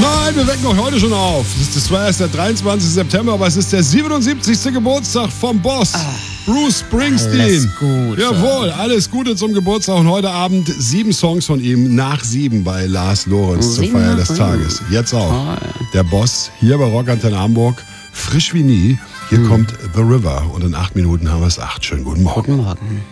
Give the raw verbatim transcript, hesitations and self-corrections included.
Nein, wir wecken auch heute schon auf. Das, das war erst der dreiundzwanzigste September, aber es ist der siebenundsiebzigste Geburtstag vom Boss. Ah, Bruce Springsteen. Alles Gute. Jawohl, alles Gute zum Geburtstag und heute Abend sieben Songs von ihm nach sieben bei Lars Lorenz zur Feier des Tages. Jetzt auch. Oh. Der Boss hier bei Rock Antenne Hamburg, frisch wie nie. Hier hm. kommt The River und in acht Minuten haben wir es acht. Schönen guten Morgen. Guten Morgen.